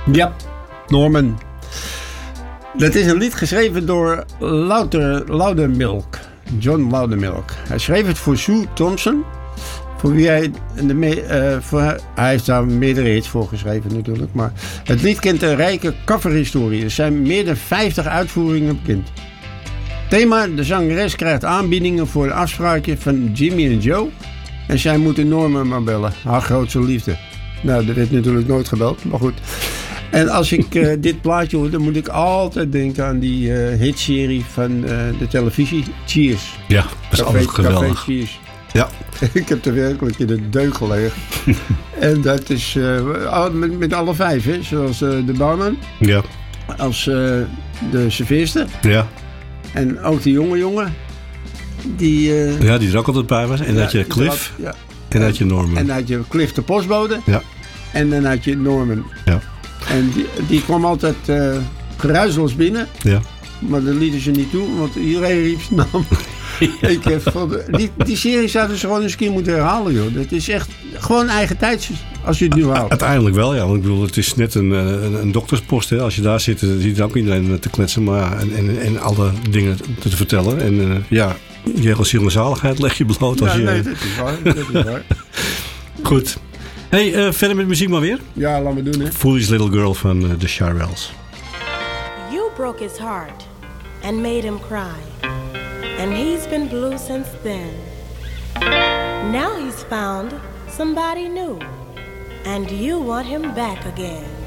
Ja, Norman. Dat is een lied geschreven door Loudermilk. John Loudermilk. Hij schreef het voor Sue Thompson. Voor wie hij hij heeft daar meerdere hits voor geschreven natuurlijk. Maar het lied kent een rijke coverhistorie. Er zijn meer dan 50 uitvoeringen bekend. Thema: de zangeres krijgt aanbiedingen voor een afspraakje van Jimmy en Joe. En zij moeten Norman maar bellen. Haar grootste liefde. Nou, dat werd natuurlijk nooit gebeld. Maar goed. En als ik dit plaatje hoor, dan moet ik altijd denken aan die hitserie van de televisie. Cheers. Ja, dat is altijd geweldig. Café Cheers. Ja. Ik heb er werkelijk in de deuk gelegen. En dat is met alle 5, hè? Zoals de barman. Ja. Als de serveerster. Ja. En ook die jongen. Die er ook altijd bij was. En dat je Cliff. Ja. En dat je Norman. En dan had je Cliff de postbode. Ja. En dan had je Norman. Ja. En die kwam altijd geruisloos binnen. Ja. Maar dat lieten ze niet toe, want iedereen riep zijn naam. Ja. Die serie zouden ze gewoon eens een keer moeten herhalen, joh. Dat is echt gewoon eigen tijds, als je het nu haalt. Uiteindelijk wel, ja. Want ik bedoel, het is net een dokterspost, hè. Als je daar zit, ziet ook iedereen te kletsen, maar en alle dingen te vertellen. En je ziel en zaligheid leg je bloot als je... Nee, dat is waar. Dat is waar. Goed. Hey, verder met muziek maar weer. Ja, laat me doen, hè. Foolish Little Girl van The Shirelles. You broke his heart and made him cry. And he's been blue since then. Now he's found somebody new. And you want him back again.